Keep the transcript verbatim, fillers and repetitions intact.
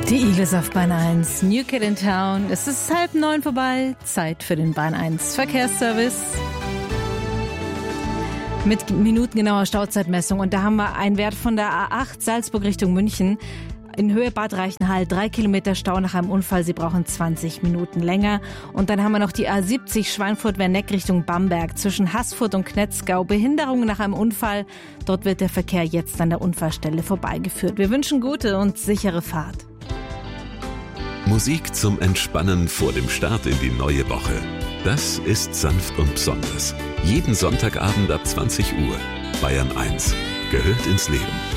Die Eagles auf Bahn eins, New Kid in Town. Es ist halb neun vorbei, Zeit für den Bahn eins Verkehrsservice. Mit minutengenauer Stauzeitmessung. Und da haben wir einen Wert von der A acht Salzburg Richtung München. In Höhe Bad Reichenhall drei Kilometer Stau nach einem Unfall. Sie brauchen zwanzig Minuten länger. Und dann haben wir noch die A siebzig Schweinfurt-Werneck Richtung Bamberg. Zwischen Haßfurt und Knetzgau Behinderung nach einem Unfall. Dort wird der Verkehr jetzt an der Unfallstelle vorbeigeführt. Wir wünschen gute und sichere Fahrt. Musik zum Entspannen vor dem Start in die neue Woche. Das ist sanft und besonders. Jeden Sonntagabend ab zwanzig Uhr. Bayern eins gehört ins Leben.